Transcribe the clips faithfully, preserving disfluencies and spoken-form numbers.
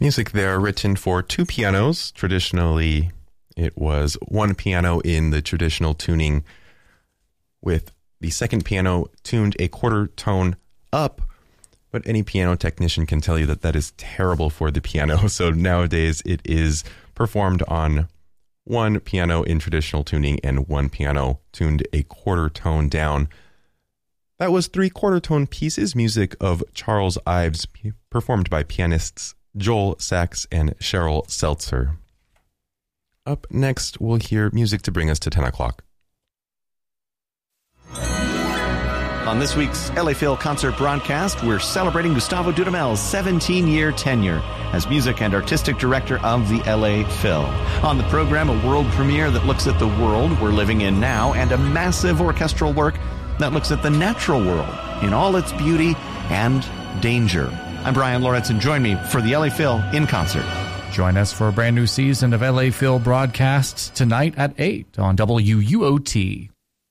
Music there written for two pianos. Traditionally, it was one piano in the traditional tuning, with the second piano tuned a quarter tone up. But any piano technician can tell you that that is terrible for the piano. So nowadays it is performed on one piano in traditional tuning and one piano tuned a quarter tone down. That was three quarter tone pieces, music of Charles Ives, performed by pianists Joel Sachs and Cheryl Seltzer. Up next, we'll hear music to bring us to ten o'clock. On this week's L A Phil concert broadcast, we're celebrating Gustavo Dudamel's seventeen-year tenure as music and artistic director of the L A Phil. On the program, a world premiere that looks at the world we're living in now, and a massive orchestral work that looks at the natural world in all its beauty and danger. I'm Brian Loritz, and join me for the L A Phil in concert. Join us for a brand new season of L A Phil broadcasts tonight at eight on W U O T.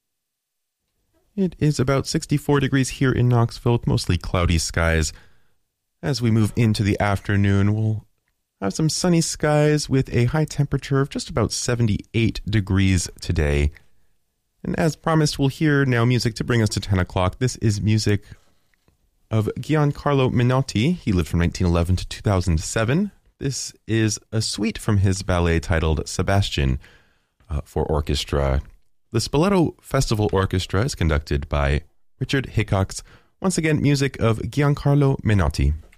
It is about sixty-four degrees here in Knoxville with mostly cloudy skies. As we move into the afternoon, we'll have some sunny skies with a high temperature of just about seventy-eight degrees today. And as promised, we'll hear now music to bring us to ten o'clock. This is music of Giancarlo Menotti. He lived from nineteen eleven to two thousand seven. This is a suite from his ballet titled Sebastian uh, for orchestra. The Spoleto Festival Orchestra is conducted by Richard Hickox. Once again, music of Giancarlo Menotti.